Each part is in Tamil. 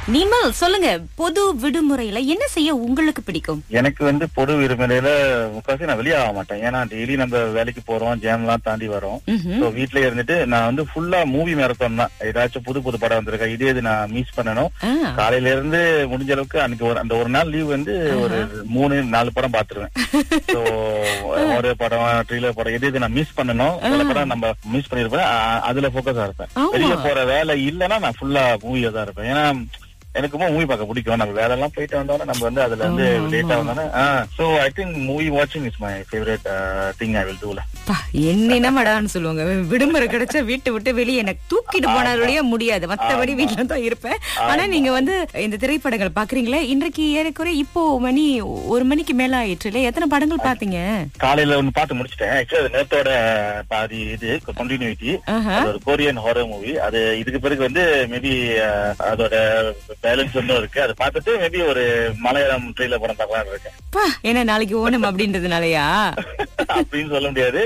நிமல் சொல்லுங்க, பொது விடுமுறையில என்ன செய்ய உங்களுக்கு பிடிக்கும்? எனக்கு வந்து பொது விடுமுறையில முக்காசி நான் வெளியே ஆக மாட்டேன். ஏன்னா டெய்லி நம்ம வேலைக்கு போறோம், ஜேம்லாம் தாண்டி வரோம். சோ வீட்லயே இருந்துட்டு நான் வந்து ஃபுல்லா மூவி மேரத்தான் தான். ஏதாச்சும் புது புது படம் வந்திருக்கா, இது நான் மிஸ் பண்ணணும். காலையில இருந்து முடிஞ்ச அளவுக்கு அன்னைக்கு அந்த ஒரு நாள் லீவ் வந்து ஒரு 3-4 படம் பாத்துருவேன். சோ ஒரு படம், ட்ரெய்லர் படம், எது நான் மிஸ் பண்ணணும், சில படம் நம்ம மிஸ் பண்ணிருப்பேன், அதுல போக்கஸா இருப்பேன். வெளியே போற வேலை இல்லைன்னா நான் ஃபுல்லா மூவியா தான் இருப்பேன். ஏன்னா எனக்குமா மூவி பார்க்க பிடிக்கும். நம்ம வேலை எல்லாம் போயிட்டு வந்தோம்னா நம்ம வந்து அதுல இருந்து லேட்டா வந்தோம்னா சோ ஐ திங்க் மூவி வாட்சிங் is my favourite thing I will do. என்ன மடான்னு சொல்லுவாங்க, விடுமுறை கிடைச்சா வீட்டை விட்டு வெளியே எனக்கு தூக்கிட்டு போனாலுடைய முடியாது, மத்தபடி வீட்டுல தான் இருப்பேன். ஆனா நீங்க வந்து இந்த திரைப்படங்கள் பாக்குறீங்களே, இன்றைக்கு ஏறக்குறைய இப்போ மணி 1 மணிக்கு மேல ஆயிற்று இல்லையா? எத்தனை படங்கள் பாத்தீங்க? காலையில ஒண்ணு பார்த்து முடிச்சிட்டேன். ஆக்சுவலி அது நேத்தோட பாதி இது கண்டினியூட்டி. ஒரு கொரியன் ஹாரர் மூவி. அது இதுக்கு பிறகு வந்து மேபி அதோட பேலன்ஸ் ஒன்னும் இருக்கு. அதை பார்த்துட்டு மேபி ஒரு மலையாளம் ட்ரெயிலர் படம் பார்க்கலாம் இருக்கேன். ஏன்னா நாளைக்கு ஓணம் அப்படின்றதுனாலயா அப்படின்னு சொல்ல முடியாது.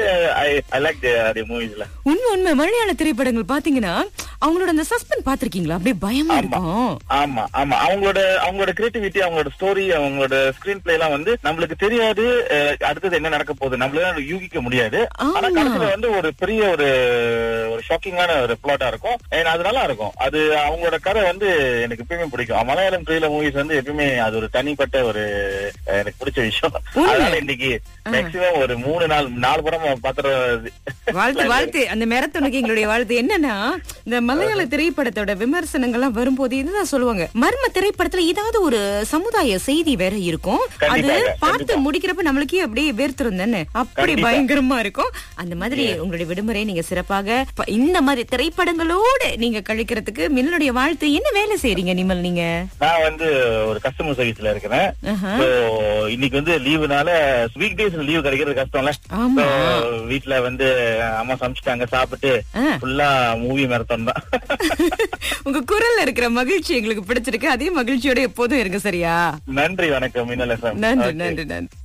I like the moviesல. உண்மை மலையாள திரைப்படங்கள் பாத்தீங்கன்னா அவங்களோட அந்த சஸ்பென்ஸ் பாத்திருக்கீங்களா? அப்படியே பயமா இருக்கும். ஆமா ஆமா, அவங்களோட கிரியேட்டிவிட்டி, அவங்களோட ஸ்டோரி, அவங்களோட ஸ்கிரீன் பிளே எல்லாம் வந்து நம்மளுக்கு தெரியாது. அடுத்தது என்ன நடக்க போகுது நம்மளால யூகிக்க முடியாது. ஆனா கடைசியில வந்து ஒரு பெரிய ஒரு ஷாக்கிங்கான ஒரு பிளாட்டா இருக்கும். அது நல்லா இருக்கும். அது அவங்களோட கதை வந்து எனக்கு எப்பயுமே பிடிக்கும். மலையாளம் ட்ரெய்லர் மூவிஸ் வந்து எப்பயுமே அது ஒரு தனிப்பட்ட ஒரு எனக்கு பிடிச்ச விஷயம். அதனால இன்னைக்கு மேக்சிமம் ஒரு 3-4 படம் பாத்துறது. வாழ்த்து அந்த மேரத்தானுக்கு எங்களுடைய வாழ்த்து. என்னன்னா இந்த மலையாள திரைப்படத்தோட விமர்சனங்கள்லாம் வரும்போது இதுதான் சொல்லுவாங்க, மர்ம திரைப்படத்துல ஏதாவது ஒரு சமுதாய செய்தி வேற இருக்கும். அது பார்த்து முடிக்கிறப்ப நம்மளுக்கே அப்படியே வேர்த்திரும் தானே, அப்படி பயங்கரமா இருக்கும். அந்த மாதிரி உங்களுடைய விடுமுறை நீங்க சிறப்பாக இந்த மாதிரி திரைப்படங்களோடு நீங்க கழிக்கிறதுக்கு மின்னலுடைய வாழ்த்து. என்ன வேலை செய்றீங்க நிமல் நீங்க? நான் வந்து ஒரு கஸ்டமர் சர்வீஸ்ல இருக்கிறேன். இன்னைக்கு வந்து லீவுனால வீக் டேஸ் லீவ் கிடைக்கிறது கஷ்டம்ல. வீட்டுல வந்து அம்மா சமைச்சிட்டாங்க, சாப்பிட்டு ஃபுல்லா மூவி மேரத்தான் தான். உங்க குரல்ல இருக்கிற மகிழ்ச்சி எங்களுக்கு பிடிச்சிருக்கு. அதே மகிழ்ச்சியோட எப்போதும் இருங்க. சரியா? நன்றி, வணக்கம். நன்றி நன்றி நன்றி.